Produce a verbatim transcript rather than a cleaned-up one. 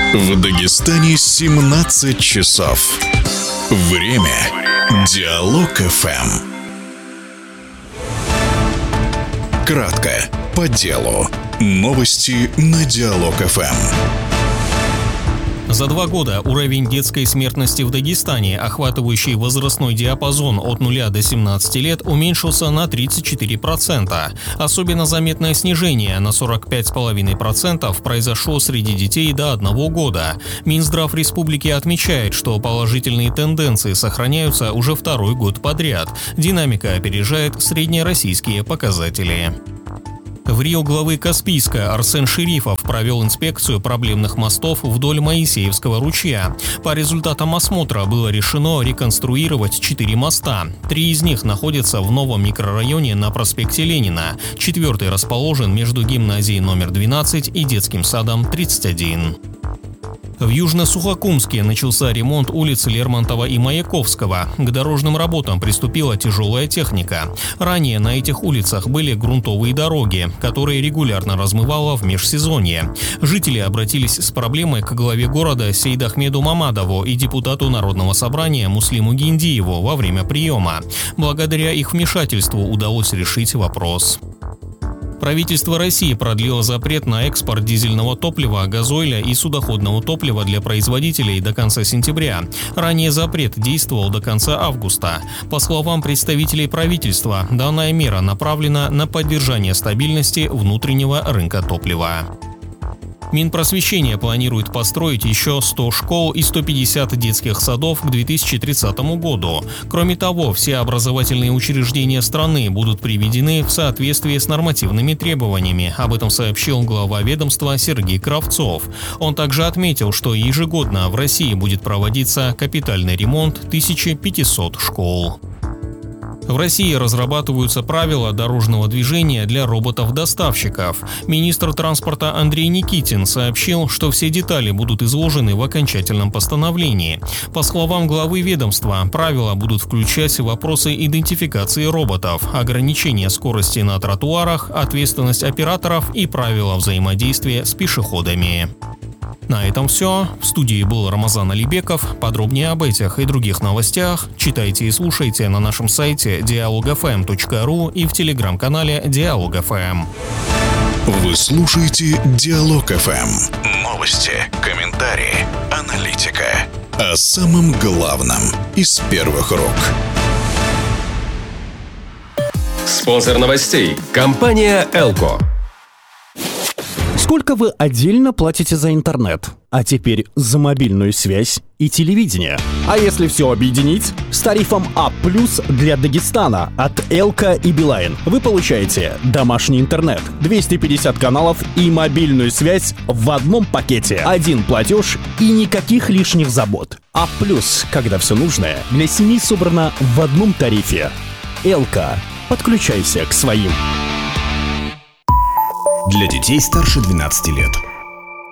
В Дагестане семнадцать часов. Время Диалог эф эм. Кратко, по делу. Новости на Диалог эф эм. За два года уровень детской смертности в Дагестане, охватывающий возрастной диапазон от нуля до семнадцати лет, уменьшился на тридцать четыре процента. Особенно заметное снижение на сорок пять целых пять десятых процента произошло среди детей до одного года. Минздрав республики отмечает, что положительные тенденции сохраняются уже второй год подряд. Динамика опережает среднероссийские показатели. В Рио главы Каспийска Арсен Шерифов провел инспекцию проблемных мостов вдоль Моисеевского ручья. По результатам осмотра было решено реконструировать четыре моста. Три из них находятся в новом микрорайоне на проспекте Ленина. Четвертый расположен между гимназией номер двенадцать и детским садом тридцать один. В Южно-Сухокумске начался ремонт улиц Лермонтова и Маяковского. К дорожным работам приступила тяжелая техника. Ранее на этих улицах были грунтовые дороги, которые регулярно размывало в межсезонье. Жители обратились с проблемой к главе города Сейдахмеду Мамадову и депутату Народного собрания Муслиму Гиндиеву во время приема. Благодаря их вмешательству удалось решить вопрос. Правительство России продлило запрет на экспорт дизельного топлива, газоиля и судоходного топлива для производителей до конца сентября. Ранее запрет действовал до конца августа. По словам представителей правительства, данная мера направлена на поддержание стабильности внутреннего рынка топлива. Минпросвещение планирует построить еще сто школ и сто пятьдесят детских садов к две тысячи тридцатому году. Кроме того, все образовательные учреждения страны будут приведены в соответствии с нормативными требованиями. Об этом сообщил глава ведомства Сергей Кравцов. Он также отметил, что ежегодно в России будет проводиться капитальный ремонт тысячи пятисот школ. В России разрабатываются правила дорожного движения для роботов-доставщиков. Министр транспорта Андрей Никитин сообщил, что все детали будут изложены в окончательном постановлении. По словам главы ведомства, правила будут включать вопросы идентификации роботов, ограничения скорости на тротуарах, ответственность операторов и правила взаимодействия с пешеходами. На этом все. В студии был Рамазан Алибеков. Подробнее об этих и других новостях читайте и слушайте на нашем сайте диалог эф эм точка ру и в телеграм-канале Диалог эф эм. Вы слушаете Диалог эф эм. Новости, комментарии, аналитика. О самом главном из первых рук. Спонсор новостей – компания «Элко». Сколько вы отдельно платите за интернет? А теперь за мобильную связь и телевидение. А если все объединить? С тарифом А плюс для Дагестана от Элко и Билайн вы получаете домашний интернет, двести пятьдесят каналов и мобильную связь в одном пакете. Один платеж и никаких лишних забот. А плюс, когда все нужное для семьи собрано в одном тарифе. Элко. Подключайся к своим. Для детей старше двенадцати лет.